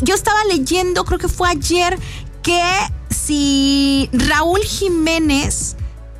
yo estaba leyendo, creo que fue ayer, que si Raúl Jiménez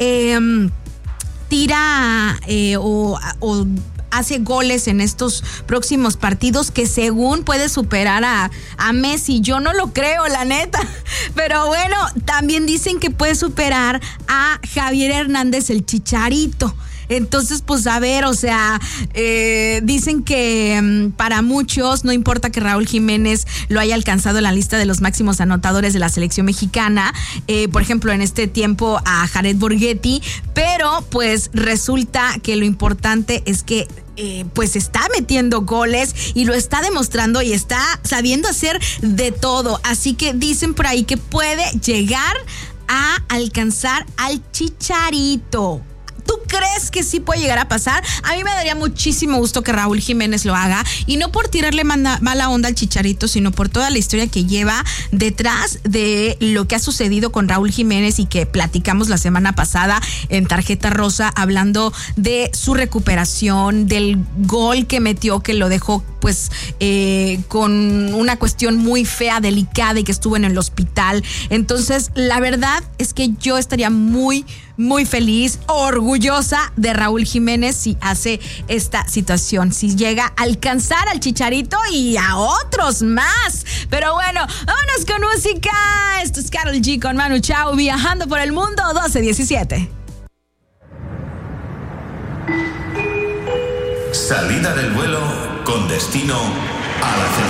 tira o hace goles en estos próximos partidos, que según puede superar a Messi. Yo no lo creo, la neta. Pero bueno, también dicen que puede superar a Javier Hernández, el Chicharito. Entonces, pues a ver, o sea, dicen que para muchos no importa que Raúl Jiménez lo haya alcanzado en la lista de los máximos anotadores de la selección mexicana, por ejemplo, en este tiempo a Jared Borghetti, pero pues resulta que lo importante es que pues está metiendo goles y lo está demostrando y está sabiendo hacer de todo. Así que dicen por ahí que puede llegar a alcanzar al Chicharito. ¿Tú crees que sí puede llegar a pasar? A mí me daría muchísimo gusto que Raúl Jiménez lo haga, y no por tirarle mala onda al Chicharito, sino por toda la historia que lleva detrás de lo que ha sucedido con Raúl Jiménez y que platicamos la semana pasada en Tarjeta Rosa, hablando de su recuperación, del gol que metió, que lo dejó pues con una cuestión muy fea, delicada, y que estuvo en el hospital. Entonces, la verdad es que yo estaría muy feliz, orgullosa de Raúl Jiménez si hace esta situación, si llega a alcanzar al Chicharito y a otros más. Pero bueno, vámonos con música. Esto es Karol G con Manu Chao, viajando por el mundo 12-17. Salida del vuelo con destino a la